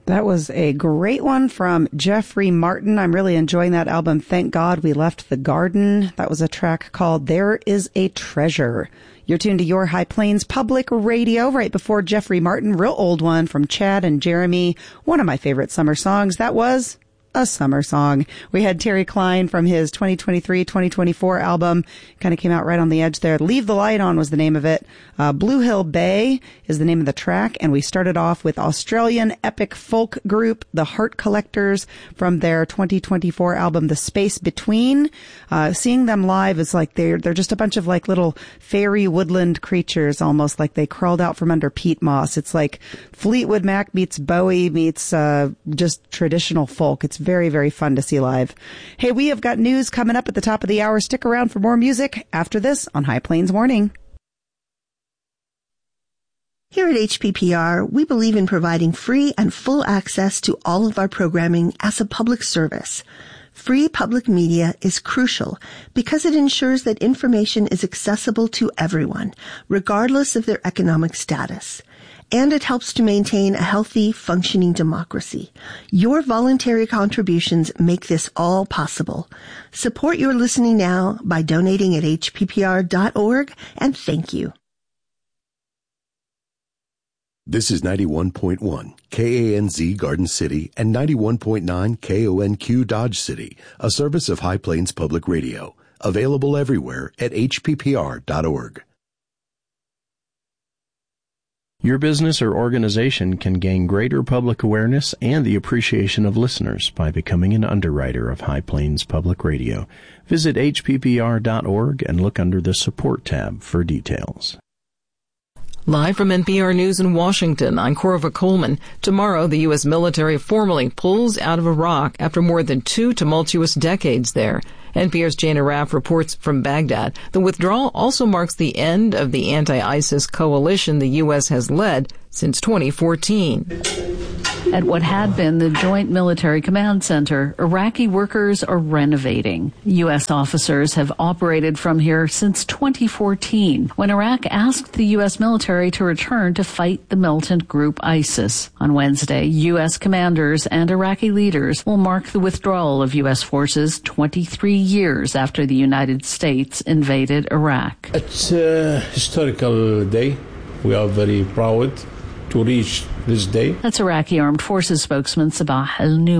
That was a great one from Jeffrey Martin. I'm really enjoying that album. Thank God We Left the Garden. That was a track called There Is a Treasure. You're tuned to Your High Plains Public Radio. Right before Jeffrey Martin, real old one from Chad and Jeremy. One of my favorite summer songs. That was a summer song. We had Terry Klein from his 2023-2024 album. Kind of came out right on the edge there. Leave the Light On was the name of it. Blue Hill Bay is the name of the track. And we started off with Australian epic folk group, The Heart Collectors, from their 2024 album, The Space Between. Seeing them live is like they're just a bunch of like little fairy woodland creatures, almost like they crawled out from under peat moss. It's like Fleetwood Mac meets Bowie meets just traditional folk. It's very, very fun to see live. Hey, we have got news coming up at the top of the hour. Stick around for more music after this on High Plains Morning. Here at HPPR, we believe in providing free and full access to all of our programming as a public service. Free public media is crucial because it ensures that information is accessible to everyone, regardless of their economic status. And it helps to maintain a healthy, functioning democracy. Your voluntary contributions make this all possible. Support your listening now by donating at hppr.org, and thank you. This is 91.1 KANZ Garden City and 91.9 KONQ Dodge City, a service of High Plains Public Radio, available everywhere at hppr.org. Your business or organization can gain greater public awareness and the appreciation of listeners by becoming an underwriter of High Plains Public Radio. Visit hppr.org and look under the Support tab for details. Live from NPR News in Washington, I'm Corva Coleman. Tomorrow, the U.S. military formally pulls out of Iraq after more than 2 tumultuous decades there. NPR's Jana Raff reports from Baghdad. The withdrawal also marks the end of the anti-ISIS coalition the U.S. has led since 2014. At what had been the Joint Military Command Center, Iraqi workers are renovating. U.S. officers have operated from here since 2014, when Iraq asked the U.S. military to return to fight the militant group ISIS. On Wednesday, U.S. commanders and Iraqi leaders will mark the withdrawal of U.S. forces 23 years after the United States invaded Iraq. It's a historical day. We are very proud to reach this day. That's Iraqi Armed Forces spokesman Sabah al-Numi.